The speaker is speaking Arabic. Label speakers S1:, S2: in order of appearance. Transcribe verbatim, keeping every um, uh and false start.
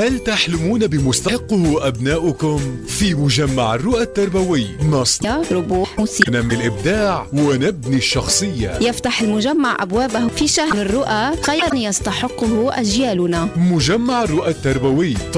S1: هل تحلمون بمستحقه أبناؤكم؟ في مجمع الرؤى التربوي نصنع
S2: ربوح موسيقى،
S1: نمي الإبداع ونبني الشخصية.
S2: يفتح المجمع أبوابه في شهر الرؤى، خير يستحقه أجيالنا.
S1: مجمع الرؤى التربوي